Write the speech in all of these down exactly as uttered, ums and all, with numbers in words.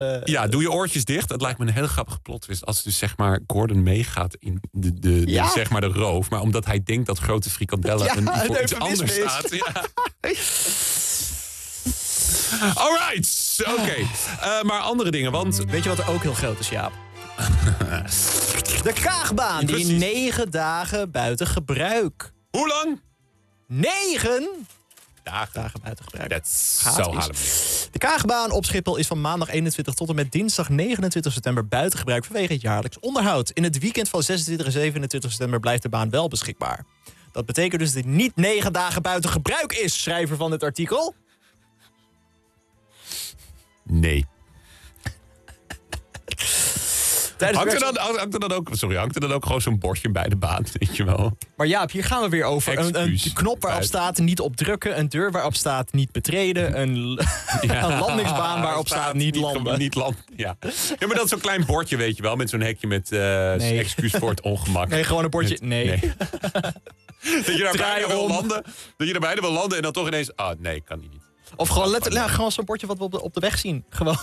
Uh, ja, doe je oortjes dicht. Het lijkt me een heel grappige plot twist. Als dus zeg maar Gordon meegaat in de, de, de, ja. zeg maar de roof. Maar omdat hij denkt dat grote frikandellen ja, een, voor iets anders is. staat. Ja. Alright, oké. Okay. Uh, maar andere dingen, want... Weet je wat er ook heel groot is, Jaap? De Kaagbaan, die Precies. negen dagen buiten gebruik. Hoe lang? Negen dagen, dagen buiten gebruik. Dat zou halen. De Kaagbaan op Schiphol is van maandag eenentwintig tot en met dinsdag negenentwintig september buiten gebruik vanwege het jaarlijks onderhoud. In het weekend van zesentwintig en zevenentwintig september blijft de baan wel beschikbaar. Dat betekent dus dat het niet negen dagen buiten gebruik is, schrijver van dit artikel. Nee. Hangt er, dan, hangt er dan ook, sorry, hangt er dan ook gewoon zo'n bordje bij de baan, weet je wel? Maar ja, hier gaan we weer over. Een, een knop waarop staat niet op drukken, een deur waarop staat niet betreden, een, ja, een landingsbaan waarop staat, staat niet landen. Niet land, ja. ja, maar dat is zo'n klein bordje, weet je wel, met zo'n hekje met uh, nee. excuus voor het ongemak. Nee, gewoon een bordje, met, nee. nee. dat je daar bijna wil landen, dat je daar bijna wil landen en dan toch ineens, ah, oh, nee, kan niet. Of gewoon letterlijk, ja, gewoon zo'n bordje wat we op de, op de weg zien. Gewoon.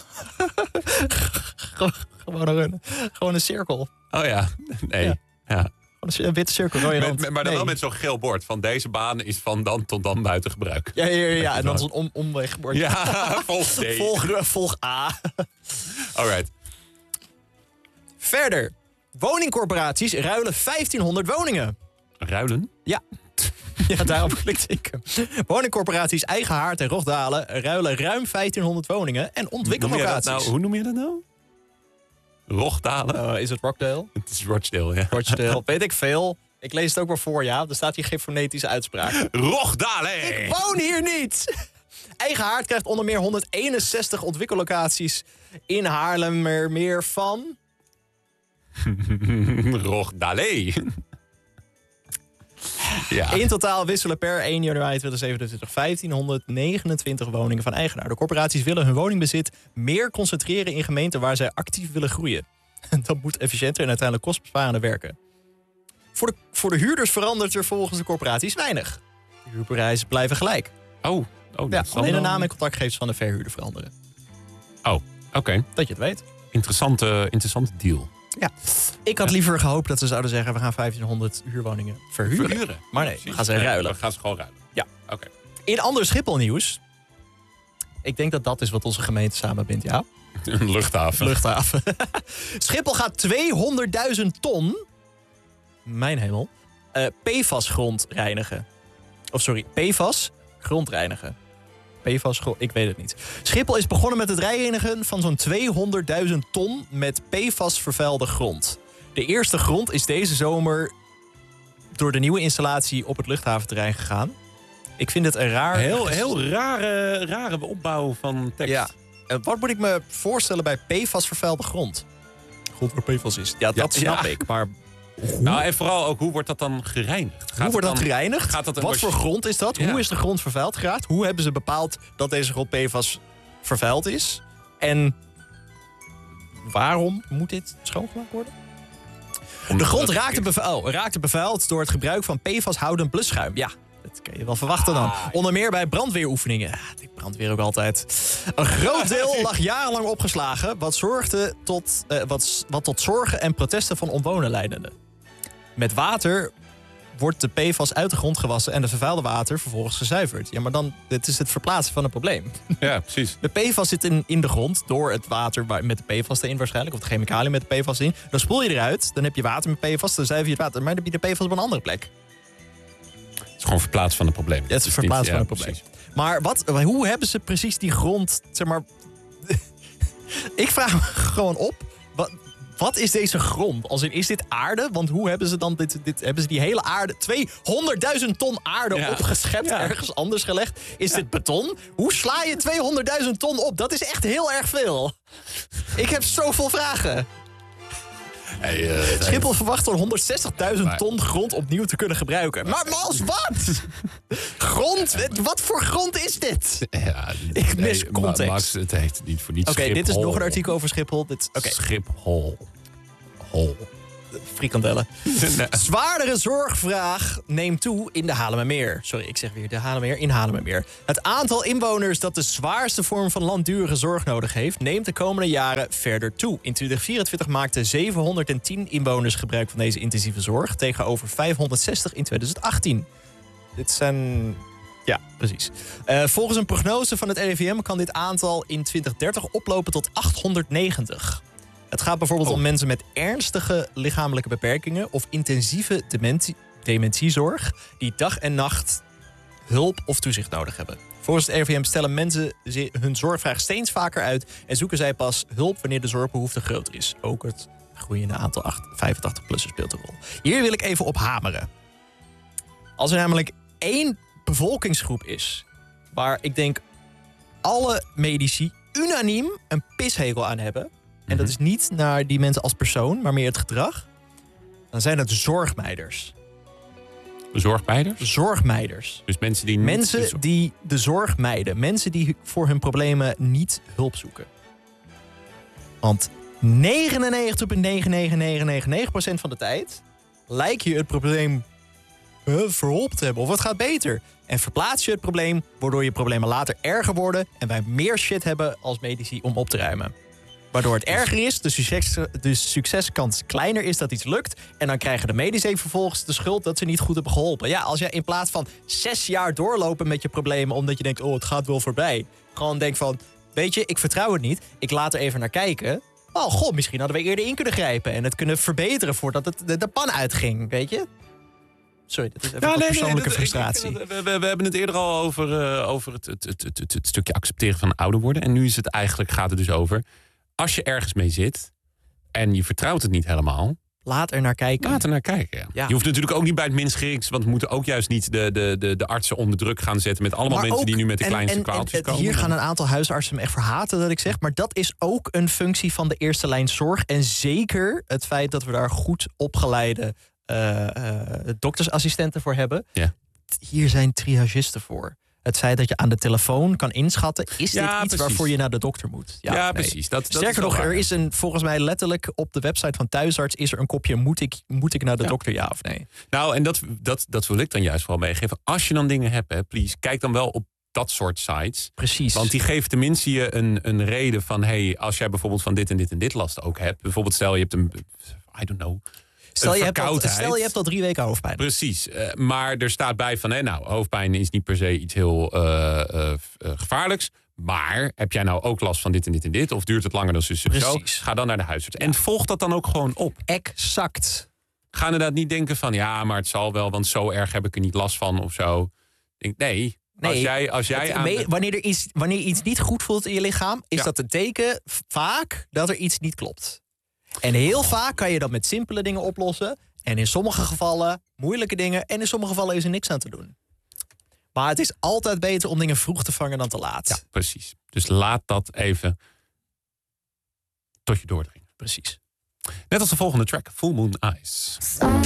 Gewoon een, gewoon een cirkel. Oh ja, nee. Ja. ja. Een witte cirkel, rode rand. Met, maar dan nee. wel met zo'n geel bord. Van deze baan is van dan tot dan buiten gebruik. Ja, ja, ja, ja. En dan zo'n om, omwegbord. Ja, volg D. Volg, volg A. Alright. Verder. Woningcorporaties ruilen vijftienhonderd woningen. Ruilen? Ja. Ja, daarop klikte ik. Woningcorporaties Eigen Haard en Rogdalen ruilen ruim vijftienhonderd woningen en ontwikkellocaties. Nou, hoe noem je dat nou? Rogdalen? Uh, is het Rockdale? Het is Rochdale, ja. Rochdale, weet ik veel. Ik lees het ook wel voor, ja. Er staat hier geen fonetische uitspraak. Rogdalen! Ik woon hier niet! Eigen Haard krijgt onder meer honderdeenenzestig ontwikkellocaties in Haarlemmermeer van... Rogdale. Ja. In totaal wisselen per één januari tweeduizend zevenentwintig vijftienhonderdnegenentwintig woningen van eigenaar. De corporaties willen hun woningbezit meer concentreren in gemeenten waar zij actief willen groeien. Dat moet efficiënter en uiteindelijk kostbesparender werken. Voor de, voor de huurders verandert er volgens de corporaties weinig. De huurprijzen blijven gelijk. Oh, oh ja, alleen de naam en contactgegevens van de verhuurder veranderen. Oh, oké. Okay. Dat je het weet. Interessante, interessante deal. Ja, ik had liever gehoopt dat ze zouden zeggen... we gaan vijftienhonderd huurwoningen verhuren. verhuren. Maar nee, we gaan ze ruilen. We gaan ze gewoon ruilen. Ja. Oké. Okay. In ander Schiphol-nieuws... ik denk dat dat is wat onze gemeente samenbindt, ja. Een luchthaven. Luchthaven. Schiphol gaat tweehonderdduizend ton... mijn hemel... Uh, P F A S-grond reinigen. Of sorry, P F A S grond reinigen. P F A S, ik weet het niet. Schiphol is begonnen met het reinigen van zo'n tweehonderdduizend ton met P F A S vervuilde grond. De eerste grond is deze zomer door de nieuwe installatie op het luchthaventerrein gegaan. Ik vind het een raar... Heel, heel rare, rare opbouw van tekst. Ja. Wat moet ik me voorstellen bij P F A S vervuilde grond? Grond waar P F A S is. Ja, dat ja, snap ja. ik, maar... Hoe? Nou, en vooral ook, hoe wordt dat dan gereinigd? Gaat hoe wordt dat dan, gereinigd? Gaat dat Wat voor grond is dat? Ja. Hoe is de grond vervuild geraakt? Hoe hebben ze bepaald dat deze grond P F A S vervuild is? En waarom moet dit schoongemaakt worden? De grond raakte, bevuil, oh, raakte bevuild door het gebruik van P F A S-houdend blusschuim. Ja, dat kan je wel verwachten dan. Ah, Onder meer bij brandweeroefeningen. Ja, die brandweer ook altijd. Een groot deel lag jarenlang opgeslagen... wat, zorgde tot, uh, wat, wat tot zorgen en protesten van omwonenden leidde. Met water wordt de P F A S uit de grond gewassen... en de vervuilde water vervolgens gezuiverd. Ja, maar dan dit is het verplaatsen van het probleem. Ja, precies. De P F A S zit in, in de grond door het water met de P F A S erin waarschijnlijk... of de chemicaliën met de P F A S in. Dan spoel je eruit, dan heb je water met P F A S... dan zuiver je het water, maar dan heb je de P F A S op een andere plek. Het is gewoon verplaatsen van het probleem. Ja, het is verplaatsen van het probleem. Precies. Maar wat, hoe hebben ze precies die grond... zeg maar... Ik vraag me gewoon op... Wat, Wat is deze grond? Als in, is dit aarde? Want hoe hebben ze dan dit, dit hebben ze die hele aarde... tweehonderdduizend ton aarde ja. opgeschept, ja. ergens anders gelegd? Is ja. dit beton? Hoe sla je tweehonderdduizend ton op? Dat is echt heel erg veel. Ik heb zoveel vragen. Hey, uh, Schiphol verwacht zo'n honderdzestigduizend maar... ton grond opnieuw te kunnen gebruiken. Maar als wat? Grond? Wat voor grond is dit? Ja, ik mis nee, context. Max, het heet niet voor niets Oké, okay, dit is nog een artikel over Schiphol. Dit... Okay. Schiphol. Hol. frikandellen. Nee. Zwaardere zorgvraag neemt toe in de Haarlemmermeer. Sorry, ik zeg weer de Haarlemmermeer in Haarlemmermeer. Het aantal inwoners dat de zwaarste vorm van langdurige zorg nodig heeft, neemt de komende jaren verder toe. In twintig vierentwintig maakten zevenhonderdtien inwoners gebruik van deze intensieve zorg, tegenover vijfhonderdzestig in twintig achttien. Dit zijn... Ja, precies. Uh, volgens een prognose van het R I V M kan dit aantal in twintig dertig oplopen tot achthonderdnegentig. Het gaat bijvoorbeeld oh. om mensen met ernstige lichamelijke beperkingen of intensieve dementie, dementiezorg die dag en nacht hulp of toezicht nodig hebben. Volgens het R I V M stellen mensen hun zorgvraag steeds vaker uit en zoeken zij pas hulp wanneer de zorgbehoefte groter is. Ook het groeiende aantal vijfentachtig-plussers speelt een rol. Hier wil ik even op hameren. Als er namelijk één bevolkingsgroep is waar ik denk alle medici unaniem een pishekel aan hebben, en mm-hmm. dat is niet naar die mensen als persoon, maar meer het gedrag, dan zijn het zorgmeiders. Zorgmeiders? Zorgmeiders. Dus mensen die niet mensen de zorg... die de zorg mijden. Mensen die voor hun problemen niet hulp zoeken. Want negenennegentig komma negen negen negen negen negen procent van de tijd lijkt je het probleem uh, verholpen te hebben. Of het gaat beter. En verplaats je het probleem, waardoor je problemen later erger worden en wij meer shit hebben als medici om op te ruimen. Waardoor het erger is, de, succes, de succeskans kleiner is dat iets lukt. En dan krijgen de medici vervolgens de schuld dat ze niet goed hebben geholpen. Ja, als jij in plaats van zes jaar doorlopen met je problemen omdat je denkt, oh, het gaat wel voorbij. Gewoon denk van, weet je, ik vertrouw het niet. Ik laat er even naar kijken. Oh god, misschien hadden we eerder in kunnen grijpen en het kunnen verbeteren voordat het de, de pan uitging, weet je? Sorry, dat is even ja, een nee, persoonlijke nee, dat, frustratie. Ik, ik we, we, we hebben het eerder al over, uh, over het, het, het, het, het stukje accepteren van ouder worden. En nu is het eigenlijk, gaat het dus over, als je ergens mee zit en je vertrouwt het niet helemaal, laat er naar kijken. Laat er naar kijken, ja. Ja. Je hoeft natuurlijk ook niet bij het minst geringste, want we moeten ook juist niet de, de, de, de artsen onder druk gaan zetten met allemaal maar mensen ook, die nu met de kleinste en, en, kwaaltjes en, komen. Hier gaan een aantal huisartsen me echt verhaten dat ik zeg, maar dat is ook een functie van de eerste lijn zorg. En zeker het feit dat we daar goed opgeleide uh, uh, doktersassistenten voor hebben. Ja. Hier zijn triagisten voor. Het feit dat je aan de telefoon kan inschatten, is ja, dit iets precies. waarvoor je naar de dokter moet? Ja, ja nee. precies. Dat, dat Sterker nog, er is een, volgens mij letterlijk op de website van Thuisarts is er een kopje, moet ik, moet ik naar de ja. dokter, ja of nee? Nou, en dat, dat, dat wil ik dan juist vooral meegeven. Als je dan dingen hebt, hè, please, kijk dan wel op dat soort sites. Precies. Want die geven tenminste je een, een reden van, hey, als jij bijvoorbeeld van dit en dit en dit last ook hebt. Bijvoorbeeld stel je hebt een, I don't know... Stel je, hebt al, stel je hebt al drie weken hoofdpijn. Precies, uh, maar er staat bij van, hé, nou, hoofdpijn is niet per se iets heel uh, uh, uh, gevaarlijks. Maar heb jij nou ook last van dit en dit en dit? Of duurt het langer dan zus of zo? Ga dan naar de huisarts. Ja. En volg dat dan ook gewoon op. Exact. Ga inderdaad niet denken van, ja, maar het zal wel, want zo erg heb ik er niet last van of zo. Denk, nee, nee, als jij, als jij aan de... wanneer, er iets, wanneer je iets niet goed voelt in je lichaam, is ja. dat een teken vaak dat er iets niet klopt. En heel vaak kan je dat met simpele dingen oplossen. En in sommige gevallen moeilijke dingen. En in sommige gevallen is er niks aan te doen. Maar het is altijd beter om dingen vroeg te vangen dan te laat. Ja, precies. Dus laat dat even tot je doordringen. Precies. Net als de volgende track, Full Moon Eyes.